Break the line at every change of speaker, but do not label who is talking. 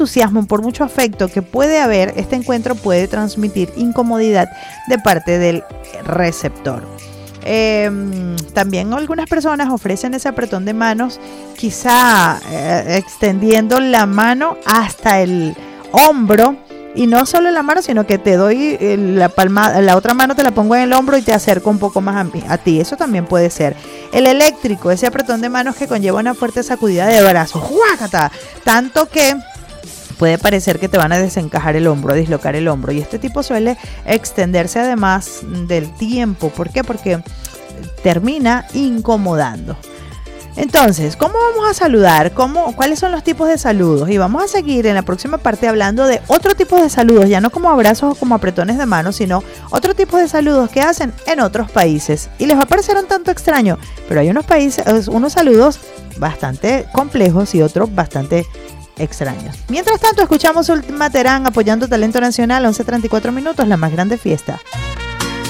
entusiasmo, por mucho afecto que puede haber, este encuentro puede transmitir incomodidad de parte del receptor. También algunas personas ofrecen ese apretón de manos, quizá extendiendo la mano hasta el hombro, y no solo la mano, sino que te doy la palma, la otra mano te la pongo en el hombro y te acerco un poco más a ti. Eso también puede ser. El eléctrico, ese apretón de manos que conlleva una fuerte sacudida de brazos, ¡juácata! Tanto que puede parecer que te van a desencajar el hombro, a dislocar el hombro, y este tipo suele extenderse además del tiempo. ¿Por qué? Porque termina incomodando. Entonces, ¿cómo vamos a saludar? ¿Cuáles son los tipos de saludos? Y vamos a seguir en la próxima parte hablando de otro tipo de saludos, ya no como abrazos o como apretones de manos, sino otro tipo de saludos que hacen en otros países. Y les va a parecer un tanto extraño, pero hay unos saludos bastante complejos y otros bastante extraños. Mientras tanto, escuchamos Ultima Terán apoyando talento nacional, 11:34 minutos, la más grande fiesta.